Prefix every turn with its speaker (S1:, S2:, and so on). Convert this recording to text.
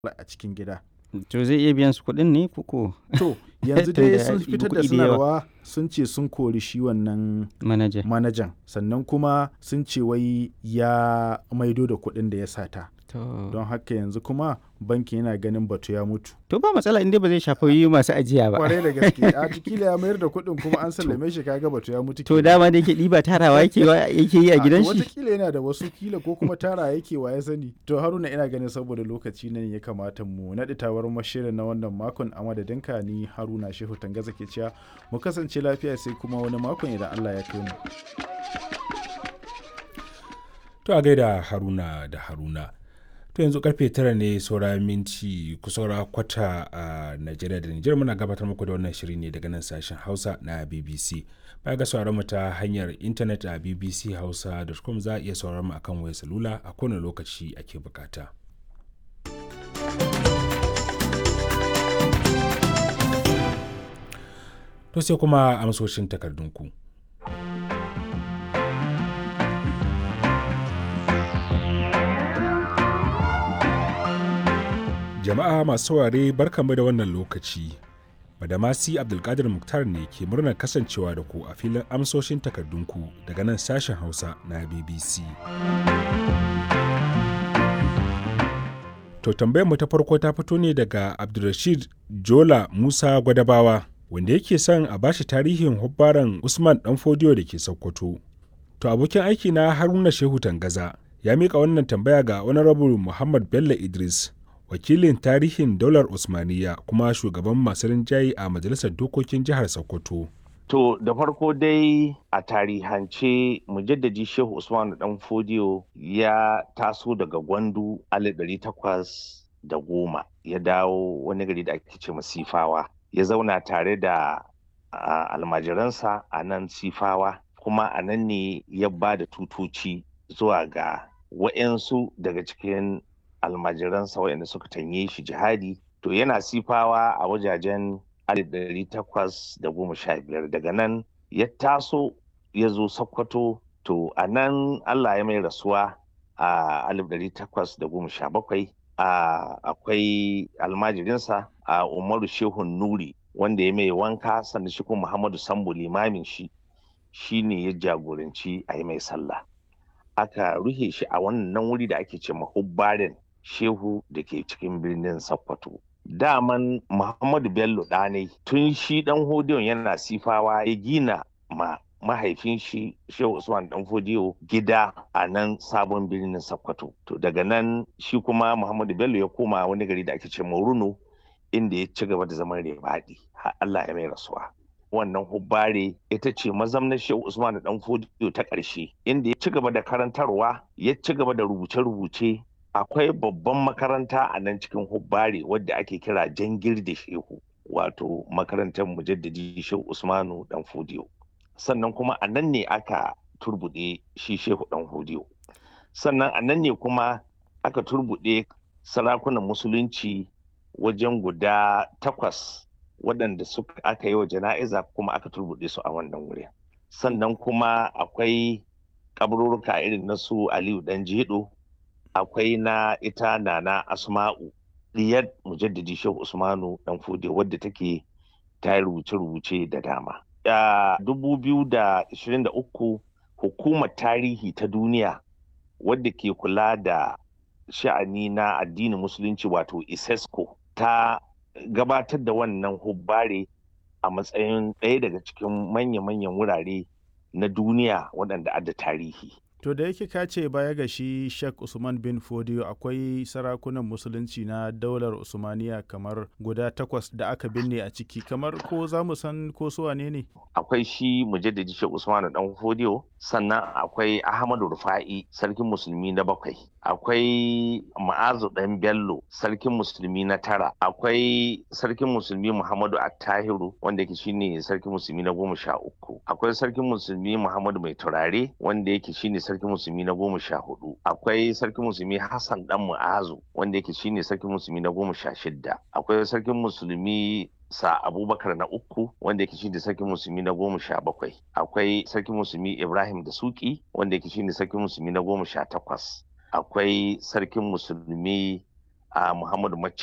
S1: a cikin gida.
S2: To zai iya biyan su kuɗin ne koko?
S1: To yanzu
S2: Tunda
S1: dai
S2: ya
S1: sun
S2: ɗibi
S1: fitar da
S2: kuɗi da yawa.
S1: sanarwa sun ce sun kori shi wannan
S2: Manaja.
S1: manajan, sannan kuma sun ce wai ya maido da kuɗin da ya sata.
S2: To.
S1: Don haka yanzu kuma bankin yana ganin batu ya mutu.
S2: To ba matsala inda ba zai shafi masu ajiya ba.
S1: Kwarai da gaske, a kila ya mayar da kuɗin kuma an sallame shi, kaga batu ya mutu
S2: To
S1: kenan.
S2: dama da yake ɗiba tarawa yake yi a gidan
S1: To
S2: shi.
S1: watakila yana da wasu, kila ko kuma tara yake wa ya sani. To Haruna, ina ganin saboda lokaci nan ya kamata mu naɗi tabarmar shirin na wannan makon, a madadinka ni Haruna Shehu Tangaza ke cewa mu kasance lafiya sai kuma wani makon idan Allah ya kai mu.
S3: To a gaida Haruna da Haruna. To yanzu karfe 9 ne saura minti kusaura kwata a Najeriya da Nijar. Muna gabatar muku da wannan shiri ne daga nan sashen Hausa na BBC. Baya ga sauraron mu ta hanyar intanet a bbchausa.com, za a iya sauraron mu akan wayar salula a kowane lokaci ake bukata. To sai kuma amsoshin takardunku. Jama'a masu saurare barkanmu da wannan lokaci. Badamasi Abdulkadir Muktar ne ke murnar kasancewa da ku a filin amsoshin takardunku daga nan sashen Hausa na BBC. To tambayarmu ta farko ta fito ne daga Abdulrashid Jola Musa Gwadabawa, wanda yake son a bashi tarihin hubbaran Usman Danfodiyo da ke Sokoto. To abokin aiki na Haruna Shehu Tangaza ya mika wannan tambaya ga Honorable Muhammad Bello Idris, wakilin tarihin daular Usmaniya kuma shugaban masu rinjaye a Majalisar Dokokin Jihar Sokoto.
S4: To da farko dai a tarihance mujaddadi Shehu Usman Danfodiyo ya taso daga Gwandu 1810, ya dawo wani gari da ake ce Sifawa, ya zauna tare da almajiransa a nan Sifawa, kuma a nan ne ya ba da tutoci zuwa ga wa'yansu daga cikin almajiransa waɗanda suka tanye shi jihadi. To yana Sifawa a wajajen 1815, daga nan ya taso ya zo Sokoto. To a nan Allah ya mai rasuwa a 1817. Akwai almajirinsa a Umaru Shehun Nuri wanda ya mai wanka, sannan shi kuma Muhammadu Sambo limamin shi ne ya jagoranci a yi mai sallah. Aka ruhe shi a wannan wuri da ake ce mahubbarin Shehu da ke cikin birnin Sokoto. Daman Muhammadu Bello ɗanai tun shi Danfodiyon yana Sifawa ya gina mahaifin shi Shehu Usman Danfodiyo gida a nan sabon birnin Sokoto. To daga nan shi kuma Muhammadu Bello ya koma wani gari da ake ce Runo, inda ya ci gaba da zaman Rebaɗi har Allah ya mai rasuwa. Wannan hubbare ita ce mazamnar Shehu Usman Danfodiyo ta ƙarshe, inda ya ci gaba da karantarwa, ya ci gaba da rubuce-rubuce. Akwai babban makaranta a nan cikin hubbare wadda ake kira Jangirde Shehu, wato makarantar mujaddadi Shehu Usmanu Danfodiyo. Sannan kuma a nan ne aka turbuɗe shi Shehu Danfodiyo. Sannan a nan ne kuma aka turbuɗe sarakunan musulunci wajen guda 8 waɗanda aka yi wa jana'iza, kuma aka turbuɗe su a wannan wuri. Sannan kuma akwai kaburruka irin na su Aliyu Danjedo, akwai na ita Nana Asma'u diyar mujaddadi Shehu Usmanu Danfodiyo, wadda take ta yi rubuce-rubuce da dama. A 2023 hukumar tarihi ta duniya wadda ke kula da sha'ani na addinin musulunci wato ISESCO ta gabatar da wannan hubbare a matsayin ɗaya daga cikin manya-manyan wurare na duniya waɗanda adda tarihi.
S1: To da yake ka ce baya ga shi Sheikh Usman bin Fodiyo akwai sarakunan musulunci na daular Usmaniya kamar guda 8 da aka binne a ciki, kamar ko za mu san ko su wane ne?
S4: Akwai shi mujaddadi Sheikh Usman Danfodiyo, sannan akwai Ahmadu Rufa'i sarkin musulmi na 7, akwai Ma'azu Dan Bello sarkin musulmi na 9, akwai sarkin musulmi Muhammadu Attahiru wanda yake shine sarkin musulmi na 13, akwai sarkin musulmi Muhammadu Mai Turare wanda yake shine sarkin musulmi na 14, akwai sarkin musulmi Hassan Dan Mu'azu wanda yake shine sarkin musulmi na 16, akwai sarkin musulmi sa Abubakar na 3 wanda yake shine sarkin musulmi na 17, akwai sarkin musulmi Ibrahim da Suki wanda yake shine sarkin musulmi na 18, akwai sarkin musulmi a Muhammadu